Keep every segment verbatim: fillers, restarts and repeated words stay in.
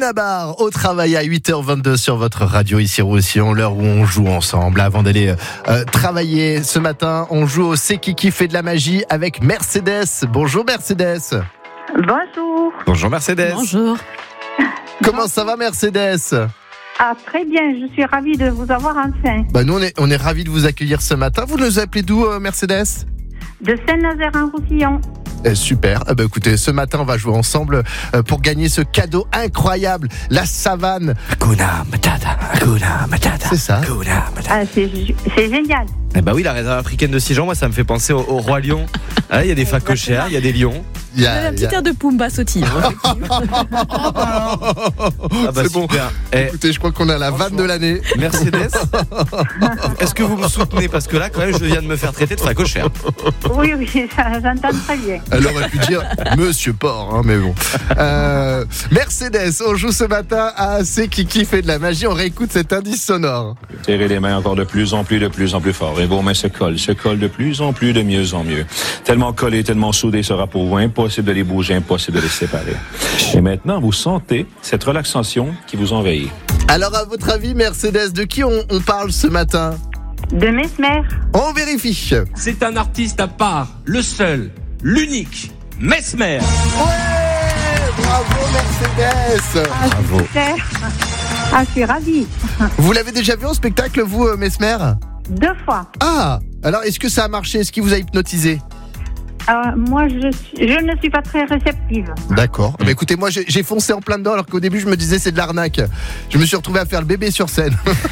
Benabar au travail à huit heures vingt-deux sur votre radio ici Roussillon, l'heure où on joue ensemble. Avant d'aller euh, travailler ce matin, on joue au C'est qui qui fait de la magie avec Mercedes. Bonjour Mercedes. Bonjour. Bonjour Mercedes. Bonjour. Comment ça va Mercedes ? Ah, très bien, je suis ravie de vous avoir enfin. Bah nous on est, on est ravis de vous accueillir ce matin. Vous nous appelez d'où euh, Mercedes ? De Saint-Nazaire-en-Roussillon. Eh, super. Eh ben, écoutez, ce matin, on va jouer ensemble euh, pour gagner ce cadeau incroyable, la savane. Hakuna Matata, Hakuna Matata. C'est ça. Hakuna Matata. Ah, c'est, c'est génial. Eh bah oui, la réserve africaine de Sijan, moi, ça me fait penser au, au roi lion. Il ah, y a des phacochères, il y a des lions. Il y a, a un il petit y a... air de Pumba sautille. Ah bah c'est bon. super. Eh, écoutez, je crois qu'on a la vanne de l'année. Mercedes, est-ce que vous me soutenez ? Parce que là, quand même, je viens de me faire traiter de phacochère. Oui, oui, ça, j'entends très bien. Elle aurait pu dire Monsieur Porc, hein, mais bon. Euh, Mercedes, on joue ce matin à C'est qui qui fait de la magie. On réécoute cet indice sonore. Serrez les mains encore de plus en plus, de plus en plus fort. Et vos mains se collent, se collent de plus en plus, de mieux en mieux. Tellement collés, tellement soudés sera pour vous impossible de les bouger, impossible de les séparer. Et maintenant, vous sentez cette relaxation qui vous envahit. Alors, à votre avis, Mercedes, de qui on, on parle ce matin ? De Mesmer. On vérifie. C'est un artiste à part, le seul, l'unique, Mesmer. Ouais, bravo Mercedes. Ah, Bravo. super. Ah, je suis ravie. Vous l'avez déjà vu en spectacle, vous, euh, Mesmer ? Deux fois. Ah, alors est-ce que ça a marché ? Est-ce qu'il vous a hypnotisé ? Euh, moi, je, suis, je ne suis pas très réceptive. D'accord. Bah, écoutez, moi j'ai, j'ai foncé en plein dedans alors qu'au début je me disais c'est de l'arnaque. Je me suis retrouvé à faire le bébé sur scène.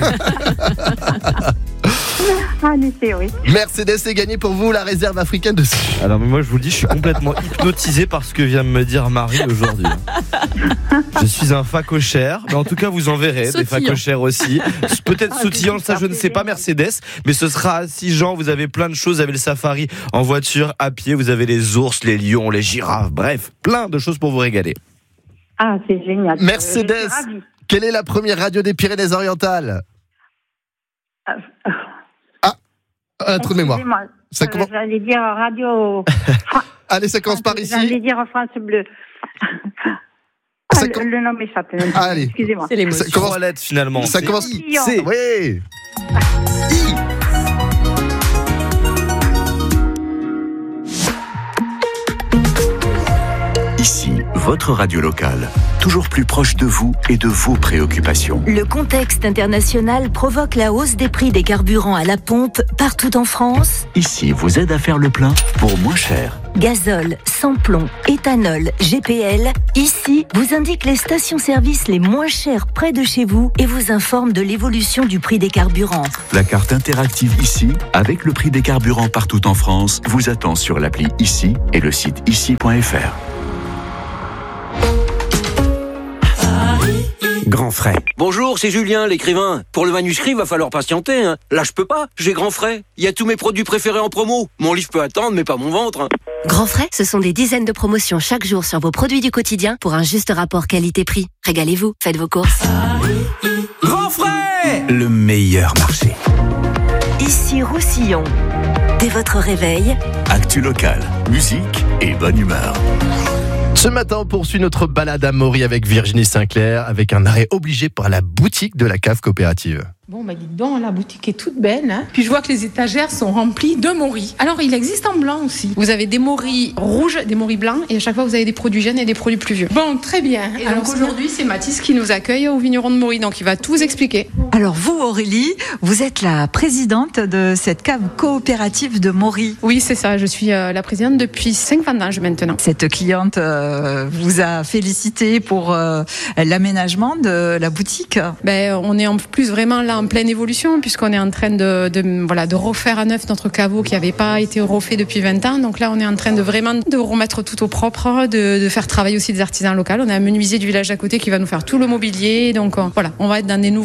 Ah, lycée, oui. Mercedes, c'est gagné pour vous la réserve africaine de Sijan. Alors mais moi je vous le dis, je suis complètement hypnotisé par ce que vient de me dire Marie aujourd'hui. Je suis un phacochère, mais en tout cas vous en verrez des phacochères aussi. Peut-être Ah, sautillant, ça je ne sais pas Mercedes, mais ce sera à Sijan, vous avez plein de choses, vous avez le safari en voiture, à pied, vous avez les ours, les lions, les girafes, bref, plein de choses pour vous régaler. Ah, c'est génial. Mercedes, Euh, je suis ravie. quelle est la première radio des Pyrénées-Orientales ? Euh, Un trou de mémoire. Excusez-moi. Ça Euh, commence- J'allais dire radio. Allez, ça commence par ici. J'allais dire France Bleu. Ça Ah, com- le, le nom m'échappe. Allez. Excusez-moi. C'est l'émotion. Ça commence- Trois lettres finalement. Ça C'est- commence. Sillon. C'est. Oui. Ici, votre radio locale, toujours plus proche de vous et de vos préoccupations. Le contexte international provoque la hausse des prix des carburants à la pompe partout en France. Ici, vous aide à faire le plein pour moins cher. Gazole, sans-plomb, éthanol, G P L. Ici, vous indique les stations-service les moins chères près de chez vous et vous informe de l'évolution du prix des carburants. La carte interactive Ici, avec le prix des carburants partout en France, vous attend sur l'appli Ici et le site ici point f r. Grand frais. Bonjour, c'est Julien, l'écrivain. Pour le manuscrit, va falloir patienter. Hein. Là, je peux pas, j'ai grand frais. Il y a tous mes produits préférés en promo. Mon livre peut attendre, mais pas mon ventre. Hein. Grand frais, ce sont des dizaines de promotions chaque jour sur vos produits du quotidien pour un juste rapport qualité-prix. Régalez-vous, faites vos courses. Grand frais. Le meilleur marché. Ici Roussillon. Dès votre réveil, Actu local, musique et bonne humeur. Ce matin, on poursuit notre balade à Maury avec Virginie Sinclair, avec un arrêt obligé par la boutique de la cave coopérative. Bon, bah dites donc, la boutique est toute belle. Hein. Puis je vois que les étagères sont remplies de moris. Alors, il existe en blanc aussi. Vous avez des moris rouges, des moris blancs, et à chaque fois, vous avez des produits jeunes et des produits plus vieux. Bon, très bien. Et alors aujourd'hui, c'est Mathis qui nous accueille au vigneron de Maury, donc il va tout vous expliquer. Alors vous, Aurélie, vous êtes la présidente de cette cave coopérative de Maury. Oui, c'est ça. Je suis euh, la présidente depuis cinq vendanges maintenant. Cette cliente euh, vous a félicité pour euh, l'aménagement de la boutique. Ben, on est en plus vraiment là en pleine évolution, puisqu'on est en train de, de, voilà, de refaire à neuf notre caveau qui n'avait pas été refait depuis vingt ans. Donc là, on est en train de vraiment de remettre tout au propre, de, de faire travailler aussi des artisans locaux. On a un menuisier du village à côté qui va nous faire tout le mobilier. Donc on, voilà, on va être dans des nouveaux locaux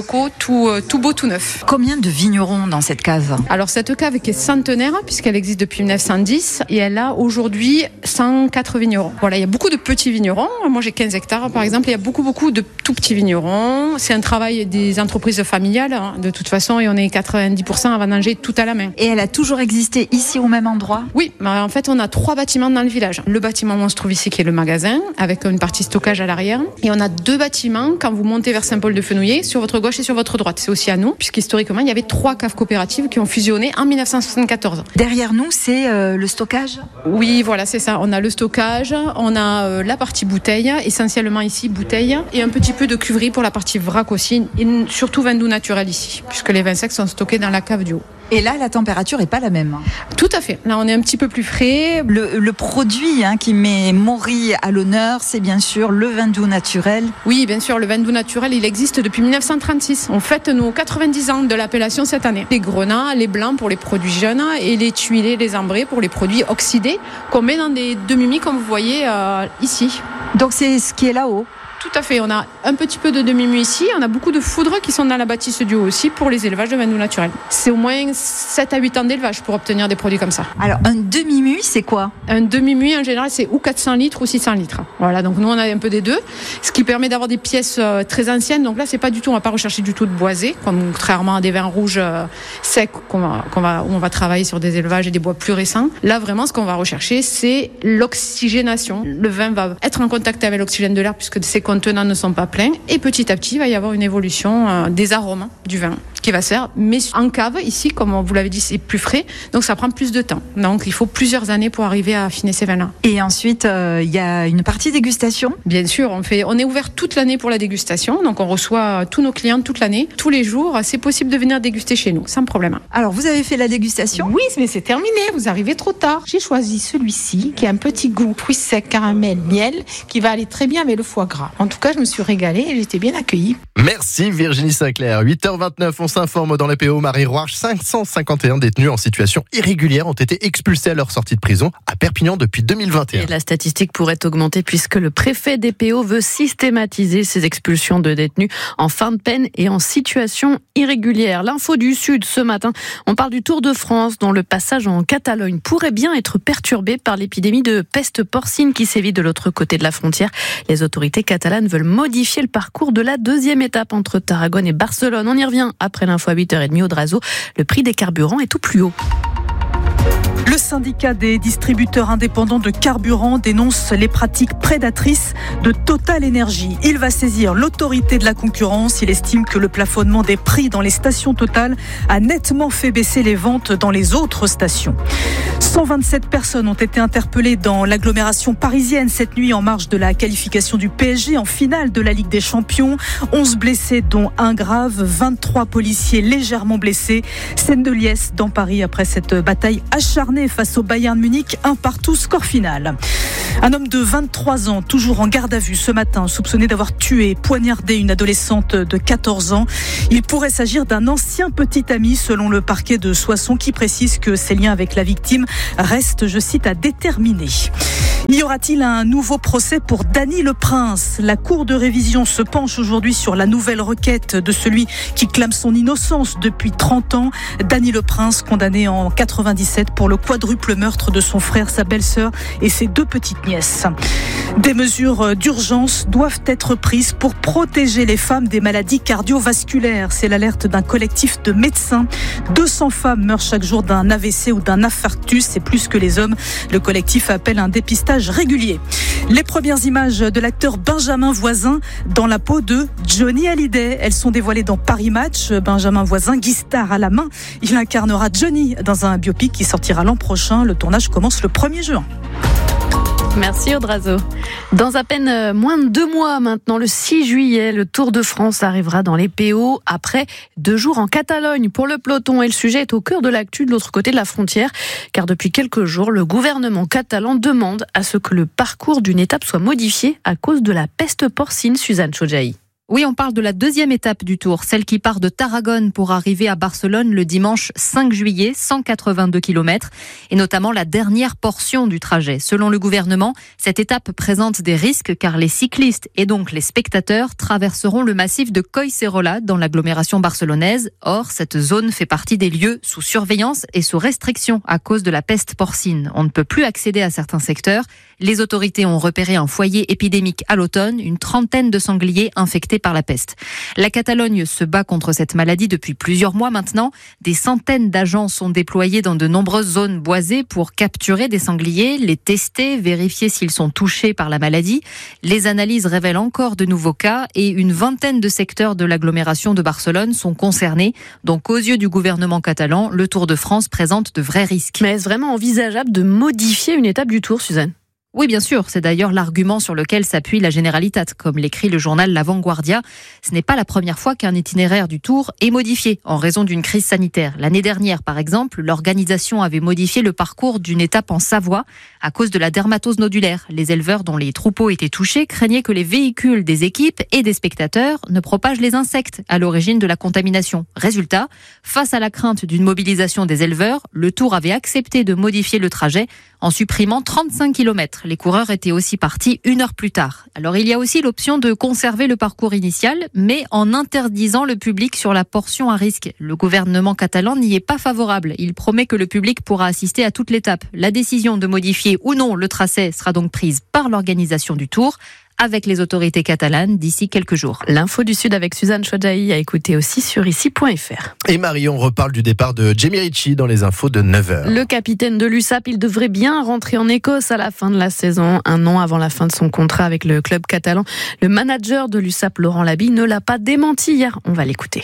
locaux, tout, euh, tout beau, tout neuf. Combien de vignerons dans cette cave ? Alors cette cave qui est centenaire puisqu'elle existe depuis mille neuf cent dix et elle a aujourd'hui cent quatre vignerons. Voilà, il y a beaucoup de petits vignerons. Moi j'ai quinze hectares par exemple. Il y a beaucoup beaucoup de tout petits vignerons. C'est un travail des entreprises familiales hein, de toute façon et on est quatre-vingt-dix pour cent à vendanger tout à la main. Et elle a toujours existé ici au même endroit ? Oui, en fait on a trois bâtiments dans le village. Le bâtiment où on se trouve ici qui est le magasin avec une partie stockage à l'arrière et on a deux bâtiments quand vous montez vers Saint-Paul-de-Fenouillet sur votre gauche et sur votre droite. C'est aussi à nous puisqu'historiquement il y avait trois caves coopératives qui ont fusionné en mille neuf cent soixante-quatorze. Derrière nous, c'est euh, le stockage ? Oui, voilà, c'est ça. On a le stockage, on a euh, la partie bouteille, essentiellement ici bouteille, et un petit peu de cuverie pour la partie vrac aussi, et surtout vin doux naturel ici, puisque les vins secs sont stockés dans la cave du haut. Et là, la température n'est pas la même. Tout à fait. Là, on est un petit peu plus frais. Le, le produit hein, qui met Maury à l'honneur, c'est bien sûr le vin doux naturel. Oui, bien sûr, le vin doux naturel, il existe depuis mille neuf cent trente-six. On fête nos quatre-vingt-dix ans de l'appellation cette année. Les grenats, les blancs pour les produits jeunes et les tuilés, les ambrés pour les produits oxydés qu'on met dans des demi-muits comme vous voyez euh, ici. Donc c'est ce qui est là-haut ? Tout à fait, on a un petit peu de demi-muit ici, on a beaucoup de foudres qui sont dans la bâtisse du haut aussi pour les élevages de vin doux naturel. C'est au moins sept à huit ans d'élevage pour obtenir des produits comme ça. Alors un demi-muit, c'est quoi ? Un demi-muit en général c'est ou quatre cents litres ou six cents litres. Voilà, donc nous on a un peu des deux, ce qui permet d'avoir des pièces très anciennes. Donc là c'est pas du tout, on va pas rechercher du tout de boisé, contrairement à des vins rouges secs qu'on va, qu'on va, où on va travailler sur des élevages et des bois plus récents. Là vraiment ce qu'on va rechercher c'est l'oxygénation. Le vin va être en contact avec l'oxygène de l'air puisque c'est contenants ne sont pas pleins et petit à petit il va y avoir une évolution euh, des arômes du vin qui va se faire, mais en cave ici comme vous l'avez dit c'est plus frais donc ça prend plus de temps, donc il faut plusieurs années pour arriver à affiner ces vins là. Et ensuite il euh, y a une partie dégustation. Bien sûr, on, fait, on est ouvert toute l'année pour la dégustation, donc on reçoit tous nos clients toute l'année, tous les jours, c'est possible de venir déguster chez nous sans problème. Alors vous avez fait la dégustation ? Oui, mais c'est terminé, vous arrivez trop tard. J'ai choisi celui-ci qui a un petit goût fruits secs, caramel, miel qui va aller très bien avec le foie gras. En tout cas je me suis régalée et j'étais bien accueillie. Merci Virginie Sinclair. huit heures vingt-neuf, on s'informe dans les P O Marie-Roarch. cinq cent cinquante et un détenus en situation irrégulière ont été expulsés à leur sortie de prison à Perpignan depuis deux mille vingt et un. Et la statistique pourrait augmenter puisque le préfet des P O veut systématiser ces expulsions de détenus en fin de peine et en situation irrégulière. L'info du Sud ce matin, on parle du Tour de France dont le passage en Catalogne pourrait bien être perturbé par l'épidémie de peste porcine qui sévit de l'autre côté de la frontière. Les autorités catalanes veulent modifier le parcours de la deuxième étape entre Tarragone et Barcelone. On y revient après l'info à huit heures trente au Drazo. Le prix des carburants est tout plus haut. Le syndicat des distributeurs indépendants de carburant dénonce les pratiques prédatrices de Total Energy. Il va saisir l'autorité de la concurrence. Il estime que le plafonnement des prix dans les stations Total a nettement fait baisser les ventes dans les autres stations. cent vingt-sept personnes ont été interpellées dans l'agglomération parisienne cette nuit en marge de la qualification du P S G en finale de la Ligue des Champions. onze blessés dont un grave, vingt-trois policiers légèrement blessés. Scène de liesse dans Paris après cette bataille acharnée face au Bayern Munich, un partout, score final. Un homme de vingt-trois ans, toujours en garde à vue ce matin, soupçonné d'avoir tué et poignardé une adolescente de quatorze ans. Il pourrait s'agir d'un ancien petit ami, selon le parquet de Soissons, qui précise que ses liens avec la victime restent, je cite, à déterminer. Y aura-t-il un nouveau procès pour Dany Le Prince ? La Cour de révision se penche aujourd'hui sur la nouvelle requête de celui qui clame son innocence depuis trente ans. Dany Le Prince, condamné en quatre-vingt-dix-sept pour le quadruple meurtre de son frère, sa belle-sœur et ses deux petites nièces. Des mesures d'urgence doivent être prises pour protéger les femmes des maladies cardiovasculaires. C'est l'alerte d'un collectif de médecins. deux cents femmes meurent chaque jour d'un A V C ou d'un infarctus. C'est plus que les hommes. Le collectif appelle un dépistage régulier. Les premières images de l'acteur Benjamin Voisin dans la peau de Johnny Hallyday. Elles sont dévoilées dans Paris Match. Benjamin Voisin, guitare à la main, il incarnera Johnny dans un biopic qui sortira l'an prochain. Le tournage commence le premier juin. Merci Odrazo. Dans à peine moins de deux mois maintenant, le six juillet, le Tour de France arrivera dans les P O après deux jours en Catalogne pour le peloton. Et le sujet est au cœur de l'actu de l'autre côté de la frontière, car depuis quelques jours, le gouvernement catalan demande à ce que le parcours d'une étape soit modifié à cause de la peste porcine. Suzanne Chodjahi. Oui, on parle de la deuxième étape du Tour, celle qui part de Tarragone pour arriver à Barcelone le dimanche cinq juillet, cent quatre-vingt-deux kilomètres, et notamment la dernière portion du trajet. Selon le gouvernement, cette étape présente des risques car les cyclistes et donc les spectateurs traverseront le massif de Collserola dans l'agglomération barcelonaise. Or, cette zone fait partie des lieux sous surveillance et sous restriction à cause de la peste porcine. On ne peut plus accéder à certains secteurs. Les autorités ont repéré un foyer épidémique à l'automne, une trentaine de sangliers infectés par la peste. La Catalogne se bat contre cette maladie depuis plusieurs mois maintenant. Des centaines d'agents sont déployés dans de nombreuses zones boisées pour capturer des sangliers, les tester, vérifier s'ils sont touchés par la maladie. Les analyses révèlent encore de nouveaux cas et une vingtaine de secteurs de l'agglomération de Barcelone sont concernés. Donc aux yeux du gouvernement catalan, le Tour de France présente de vrais risques. Mais est-ce vraiment envisageable de modifier une étape du Tour, Suzanne ? Oui, bien sûr. C'est d'ailleurs l'argument sur lequel s'appuie la Generalitat, comme l'écrit le journal La Vanguardia. Ce n'est pas la première fois qu'un itinéraire du Tour est modifié en raison d'une crise sanitaire. L'année dernière, par exemple, l'organisation avait modifié le parcours d'une étape en Savoie à cause de la dermatose nodulaire. Les éleveurs dont les troupeaux étaient touchés craignaient que les véhicules des équipes et des spectateurs ne propagent les insectes à l'origine de la contamination. Résultat, face à la crainte d'une mobilisation des éleveurs, le Tour avait accepté de modifier le trajet en supprimant trente-cinq kilomètres. Les coureurs étaient aussi partis une heure plus tard. Alors il y a aussi l'option de conserver le parcours initial, mais en interdisant le public sur la portion à risque. Le gouvernement catalan n'y est pas favorable. Il promet que le public pourra assister à toute l'étape. La décision de modifier ou non le tracé sera donc prise par l'organisation du Tour, avec les autorités catalanes d'ici quelques jours. L'info du Sud avec Suzanne Chodjahi à écouter aussi sur ici point f r. Et Marie, on reparle du départ de Jamie Ritchie dans les infos de neuf heures. Le capitaine de l'U S A P, il devrait bien rentrer en Écosse à la fin de la saison, un an avant la fin de son contrat avec le club catalan. Le manager de l'U S A P, Laurent Labille, ne l'a pas démenti hier. On va l'écouter.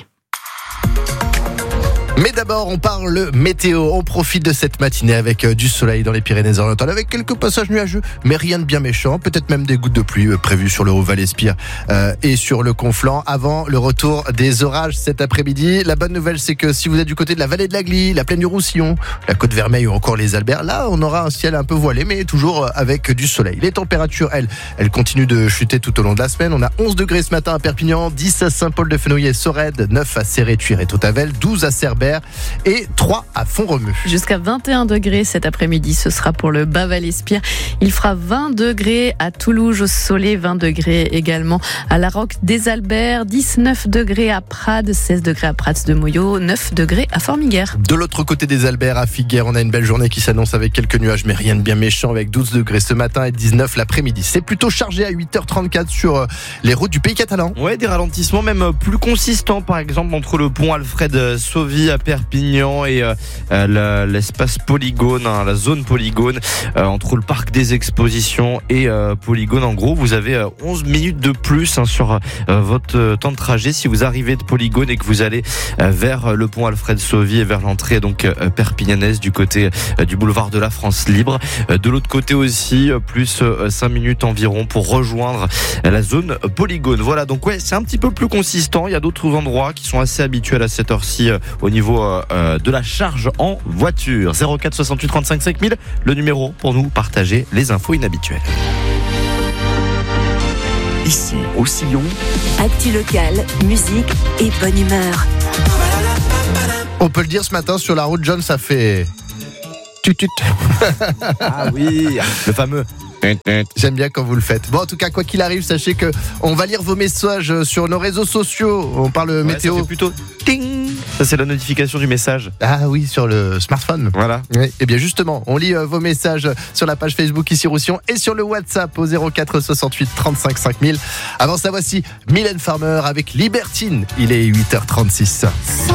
Mais d'abord, on parle météo. On profite de cette matinée avec du soleil dans les Pyrénées-Orientales, avec quelques passages nuageux, mais rien de bien méchant. Peut-être même des gouttes de pluie prévues sur le Haut-Val-Espire euh, et sur le Conflent avant le retour des orages cet après-midi. La bonne nouvelle, c'est que si vous êtes du côté de la vallée de la Glie, la plaine du Roussillon, la Côte Vermeille ou encore les Alberts, là, on aura un ciel un peu voilé, mais toujours avec du soleil. Les températures, elles, elles continuent de chuter tout au long de la semaine. On a onze degrés ce matin à Perpignan, dix à Saint-Paul-de-Fenouillet, Sorède, neuf à Céré, Tuire et Tautavel, douze à Cerbère et trois à Font-Romeu. Jusqu'à vingt et un degrés cet après-midi, ce sera pour le Bas-Val-Espire. Il fera vingt degrés à Toulouse-Soleil, vingt degrés également à La Roque des Alberts, dix-neuf degrés à Prades, seize degrés à Prats de Moyo, neuf degrés à Formiguères. De l'autre côté des Alberts, à Figueres, on a une belle journée qui s'annonce avec quelques nuages, mais rien de bien méchant, avec douze degrés ce matin et dix-neuf l'après-midi. C'est plutôt chargé à huit heures trente-quatre sur les routes du pays catalan. Ouais, des ralentissements même plus consistants, par exemple entre le pont Alfred Sauvy à Perpignan et euh, l'espace Polygone, hein, la zone Polygone, euh, entre le parc des expositions et euh, Polygone. En gros, vous avez euh, onze minutes de plus hein, sur euh, votre euh, temps de trajet si vous arrivez de Polygone et que vous allez euh, vers le pont Alfred Sauvy et vers l'entrée donc euh, perpignanaise du côté euh, du boulevard de la France Libre. Euh, de l'autre côté aussi, euh, plus euh, cinq minutes environ pour rejoindre euh, la zone Polygone. Voilà, donc ouais, c'est un petit peu plus consistant. Il y a d'autres endroits qui sont assez habituels à cette heure-ci euh, au niveau euh, Euh, de la charge en voiture. Zéro quatre soixante-huit trente-cinq cinq mille, le numéro pour nous partager les infos inhabituelles. Ici, au Sillon, actu locale, musique et bonne humeur. On peut le dire ce matin sur la route, John, ça fait tutut. Ah oui, le fameux. J'aime bien quand vous le faites. Bon, en tout cas, quoi qu'il arrive, sachez que on va lire vos messages sur nos réseaux sociaux. On parle ouais, météo. Ça fait plutôt ting. Ça, c'est la notification du message. Ah oui, sur le smartphone. Voilà. Oui. Et bien justement, on lit euh, vos messages sur la page Facebook ici Roussillon et sur le WhatsApp au zéro quatre soixante-huit trente-cinq cinq mille. Avant ça, voici Mylène Farmer avec Libertine. Il est huit heures trente-six.